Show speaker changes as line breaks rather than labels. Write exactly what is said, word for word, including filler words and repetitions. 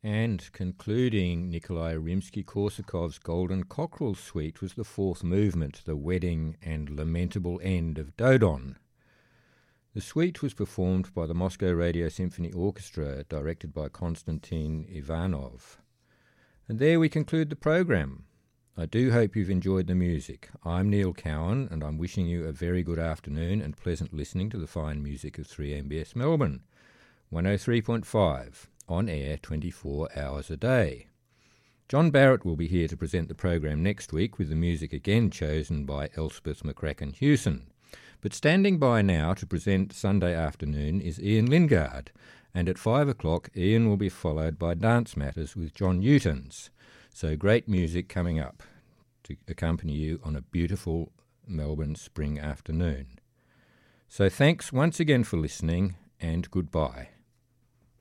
And concluding Nikolai Rimsky-Korsakov's Golden Cockerel Suite was the fourth movement, The Wedding and Lamentable End of Dodon. The suite was performed by the Moscow Radio Symphony Orchestra, directed by Konstantin Ivanov. And there we conclude the program. I do hope you've enjoyed the music. I'm Neil Cowan, and I'm wishing you a very good afternoon and pleasant listening to the fine music of three M B S Melbourne, one oh three point five, on air twenty-four hours a day. John Barrett will be here to present the program next week, with the music again chosen by Elspeth McCracken-Hewson. But standing by now to present Sunday afternoon is Ian Lingard, and at five o'clock Ian will be followed by Dance Matters with John Newtons. So great music coming up to accompany you on a beautiful Melbourne spring afternoon. So thanks once again for listening, and goodbye.